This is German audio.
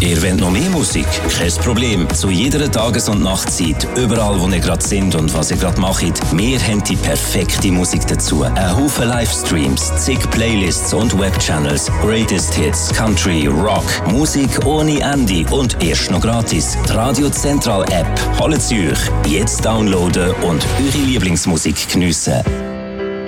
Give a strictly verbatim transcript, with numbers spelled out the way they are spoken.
Ihr wollt noch mehr Musik? Kein Problem. Zu jeder Tages- und Nachtzeit, überall wo ihr gerade sind und was ihr gerade macht, wir haben die perfekte Musik dazu. Ein Haufen Livestreams, zig Playlists und Webchannels, Greatest Hits, Country, Rock, Musik ohne Ende und erst noch gratis. Die Radio Central App. Holt sie euch. Jetzt downloaden und eure Lieblingsmusik geniessen.